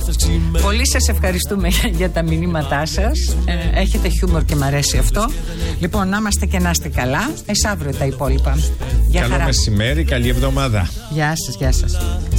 Πολύ σας ευχαριστούμε για τα μηνύματά σας. Έχετε χιούμορ και μ' αρέσει αυτό. Λοιπόν, να είμαστε και να είστε καλά. Αύριο τα υπόλοιπα. Καλό μεσημέρι, καλή εβδομάδα. Γεια σας, γεια σας.